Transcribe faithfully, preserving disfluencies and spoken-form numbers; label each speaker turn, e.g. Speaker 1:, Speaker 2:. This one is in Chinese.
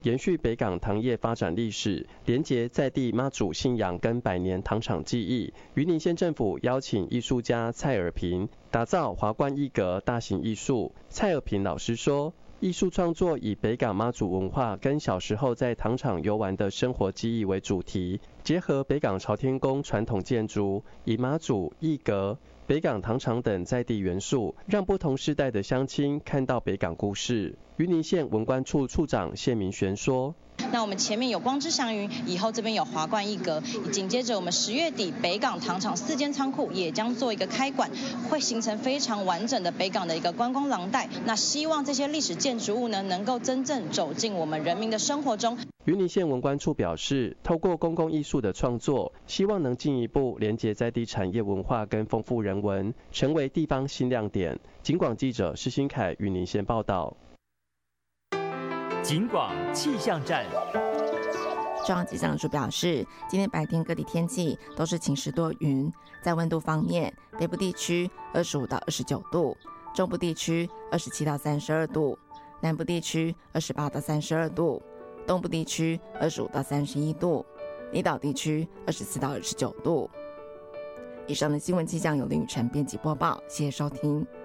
Speaker 1: 延续北港糖业发展历史，连结在地妈祖信仰跟百年糖厂技艺。云林县政府邀请艺术家蔡尔平打造华冠一格大型艺术。蔡尔平老师说，艺术创作以北港妈祖文化跟小时候在糖厂游玩的生活记忆为主题，结合北港朝天宫传统建筑，以妈祖、一格、北港糖厂等在地元素，让不同世代的乡亲看到北港故事。云林县文管处处长谢明玄说，
Speaker 2: 那我们前面有光之祥云，以后这边有华冠一格，紧接着我们十月底北港糖厂四间仓库也将做一个开馆，会形成非常完整的北港的一个观光廊带。那希望这些历史建筑物呢，能够真正走进我们人民的生活中。
Speaker 1: 云林县文管处表示，透过公共艺术的创作，希望能进一步连结在地产业文化跟丰富人文，成为地方新亮点。警广记者施新凯云林县报道。
Speaker 3: 警广气象站。
Speaker 4: 中央气象署表示，今天白天各地天气都是晴时多云。在温度方面，北部地区二十五到二十九度，中部地区二十七到三十二度，南部地区二十八到三十二度，东部地区二十五到三十一度，离岛地区二十四到二十九度。以上的新闻气象由林雨晨编辑播报，谢谢收听。